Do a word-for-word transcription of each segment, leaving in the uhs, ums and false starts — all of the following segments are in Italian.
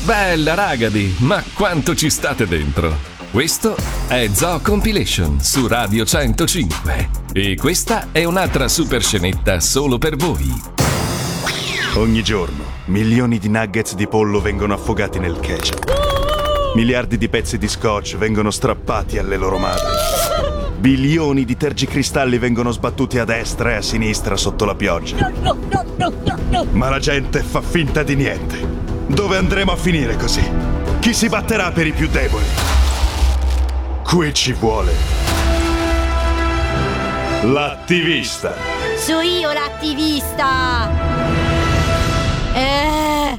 Bella ragazzi, ma quanto ci state dentro? Questo è Zoo Compilation su Radio centocinque e questa è un'altra super scenetta solo per voi. Ogni giorno milioni di nuggets di pollo vengono affogati nel ketchup. Miliardi di pezzi di scotch vengono strappati alle loro madri. Bilioni di tergicristalli vengono sbattuti a destra e a sinistra sotto la pioggia. Ma la gente fa finta di niente. Dove andremo a finire così? Chi si batterà per i più deboli? Qui ci vuole l'attivista. So io l'attivista. Eh...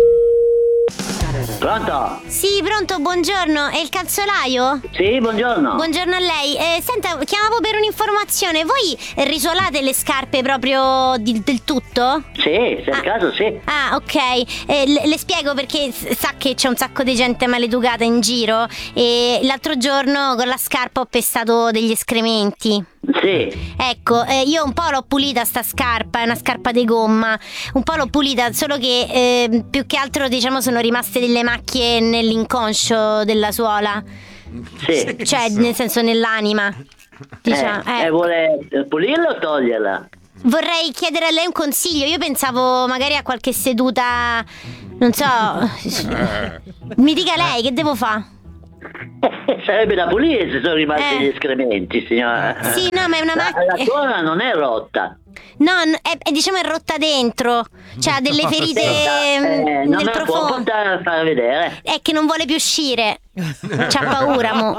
Pronto? Sì, pronto, buongiorno. È il calzolaio? Sì, buongiorno. Buongiorno a lei. Eh, senta, chiamavo per un'informazione. Voi risolate le scarpe proprio di, del tutto? Sì, se è il caso sì. Ah, ok. Eh, le, le spiego perché s- sa che c'è un sacco di gente maleducata in giro e l'altro giorno con la scarpa ho pestato degli escrementi. Sì. Ecco, eh, io un po' l'ho pulita sta scarpa, è una scarpa di gomma. Un po' l'ho pulita, solo che eh, più che altro diciamo sono rimaste delle macchie nell'inconscio della suola. Sì. Cioè, nel senso nell'anima. Diciamo, eh, eh. E vuole pulirla o toglierla? Vorrei chiedere a lei un consiglio. Io pensavo magari a qualche seduta, non so. Mi dica lei, che devo fare? Sarebbe da pulire se sono rimasti Eh. gli escrementi, signora. Sì, no, ma è una La, macchina. la suola non è rotta. No, n- è, è diciamo è rotta dentro. Cioè ha delle ferite Eh, mm, non nel me la può profondo. portare a far vedere. È che non vuole più uscire. C'ha paura, mo.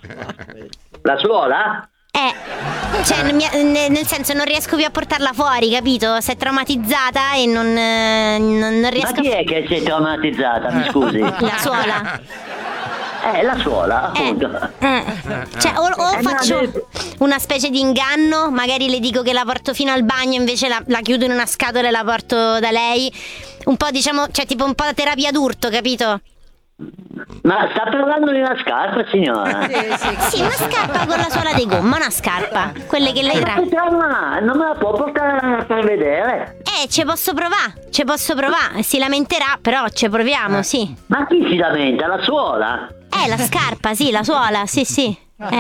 La suola? Eh, cioè n- mi- n- nel senso non riesco più a portarla fuori, capito? Si è traumatizzata e non, eh, non, non Ma riesco chi a... è che si è traumatizzata, mi scusi? La suola. Eh, la suola, Eh, appunto. eh. Cioè o, o Eh, no, faccio adesso- una specie di inganno. Magari le dico che la porto fino al bagno, invece la, la chiudo in una scatola e la porto da lei. Un po' diciamo, cioè tipo un po' da terapia d'urto, capito? Ma sta parlando di una scarpa, signora? Sì, una scarpa con la suola di gomma, una scarpa. Quelle che lei... Ma tra- ma non me la può portare a far vedere? Eh, ci posso provare, ci posso provare. Si lamenterà, però ci proviamo, sì. Ma chi si lamenta? La suola? Eh, la scarpa, sì, la suola, sì, sì. Eh.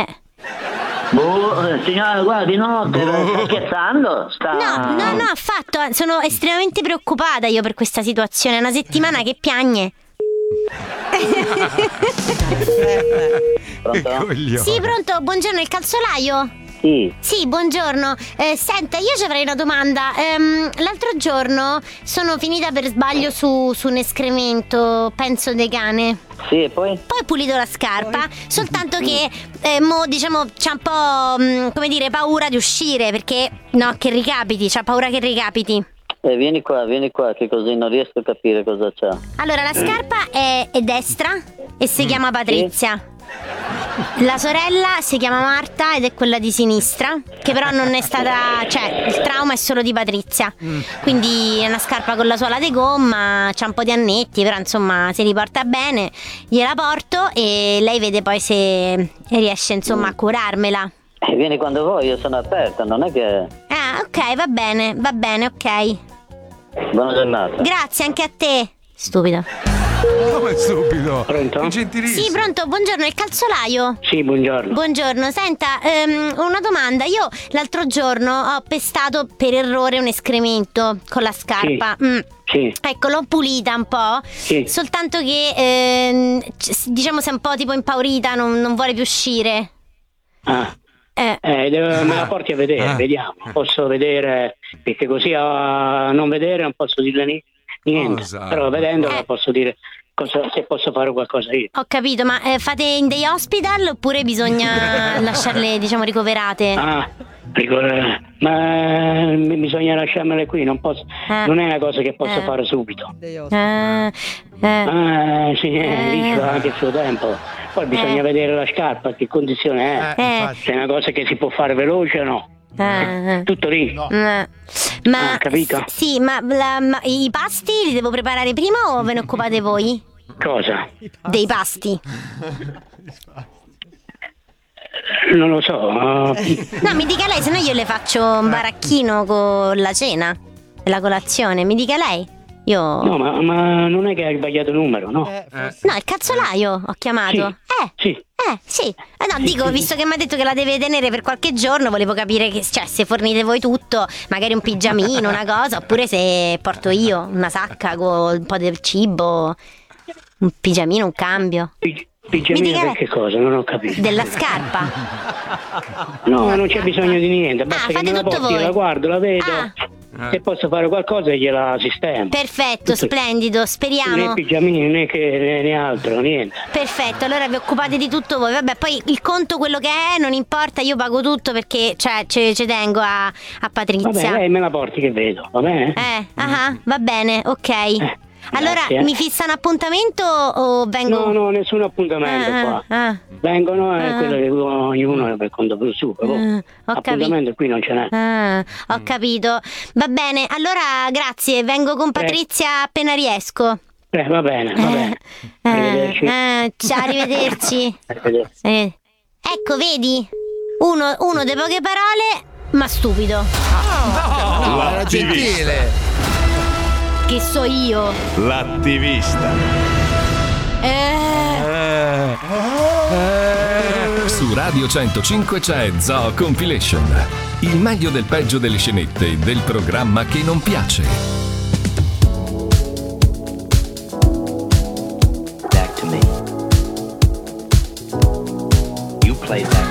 Boh, eh, signora, guardi, no, te- sta scherzando? Sta... No, no, no, affatto. Sono estremamente preoccupata io per questa situazione. È una settimana che piagne. Pronto? Sì, pronto, buongiorno, il calzolaio? Sì. Sì, buongiorno. Eh, senta, io ci avrei una domanda. Ehm, l'altro giorno sono finita per sbaglio su, su un escremento, penso de cane. Sì, e poi? Poi ho pulito la scarpa, soltanto che eh, mo diciamo c'ha un po' mh, come dire paura di uscire, perché no, che ricapiti, c'ha paura che ricapiti. Eh, vieni qua, vieni qua, che così non riesco a capire cosa c'ha. Allora, la scarpa è, è destra e si chiama Patrizia. La sorella si chiama Marta ed è quella di sinistra, che però non è stata, cioè il trauma è solo di Patrizia. Quindi è una scarpa con la suola di gomma, c'ha un po' di annetti, però insomma si riporta bene. Gliela porto e lei vede poi se riesce insomma a curarmela. Eh, vieni quando vuoi, io sono aperta, non è che... Ah, ok, va bene, va bene, ok. Buona giornata. Grazie anche a te. Stupido. Come stupido? Pronto? È gentilissimo. Sì, pronto, buongiorno, il calzolaio? Sì, buongiorno. Buongiorno, senta, ehm, una domanda. Io l'altro giorno ho pestato per errore un escremento con la scarpa. Mm. Sì. Ecco, l'ho pulita un po'. Sì. Soltanto che ehm, c- diciamo si è un po' tipo impaurita, non, non vuole più uscire. Ah, Eh. eh, devo- me la porti a vedere, Ah. vediamo. Posso vedere, perché così a non vedere non posso dirle ni- niente. Cosa? Però vedendola Eh. posso dire cosa, se posso fare qualcosa io. Ho capito, ma eh, fate in day hospital oppure bisogna lasciarle, diciamo, ricoverate? Ah, ricorda- ma eh, bisogna lasciarmele qui, non posso, Eh. non è una cosa che posso Eh. fare subito. Ah, eh. Ah, sì, Eh. eh, lì ci va anche il suo tempo. Poi bisogna Eh. vedere la scarpa, che condizione è. Eh. Se è una cosa che si può fare veloce o no. Ah, Tutto lì. ah. Ma Ah, capito? s- sì, ma, la- ma i pasti li devo preparare prima o ve ne occupate voi? Cosa? Dei pasti? Non lo so. ah, No, mi dica lei, se no io le faccio un baracchino con la cena e la colazione, mi dica lei. Io... No, ma, ma non è che hai sbagliato il numero, no? Eh, No, il cazzolaio ho chiamato. Sì. Eh, Sì. eh, sì. Eh, no, dico, visto che mi ha detto che la deve tenere per qualche giorno, volevo capire che, cioè, se fornite voi tutto, magari un pigiamino, una cosa, oppure se porto io una sacca con un po' del cibo, un pigiamino, un cambio. Pi- Mi Pigiamino dica- per che cosa? Non ho capito. Della scarpa. No, non c'è bisogno di niente, basta Ah, che fate me la tutto porti, voi. la guardo, la vedo. Ah. Se posso fare qualcosa gliela sistemo. Perfetto, Tutto- splendido, Né speriamo. pigiamini né, che, né, né altro, niente. Perfetto, allora vi occupate di tutto voi. Vabbè, poi il conto quello che è, non importa, io pago tutto perché, cioè, ci ci tengo a, a Va Patrizia. bene, lei me la porti che vedo, va bene? Eh, ah, va bene, ok. Allora, grazie, eh. mi fissa un appuntamento o vengo? No, no, nessun appuntamento Ah, qua. ah, Vengono e Ah. quello che ognuno è per conto per suo. ah, ho Appuntamento qui non ce n'è. Ah, ho capito. Va bene, allora grazie, vengo con Patrizia appena riesco. Eh, va bene, va bene. Eh, Arrivederci. eh, ciao, arrivederci. Arrivederci. Eh. Ecco, vedi? Uno, uno delle poche parole, ma stupido. no, era L'attivista. gentile. Che so io. L'attivista. Eh. Su Radio centocinque c'è Zoo Compilation, il meglio del peggio delle scenette del programma che non piace. Back to me. You play back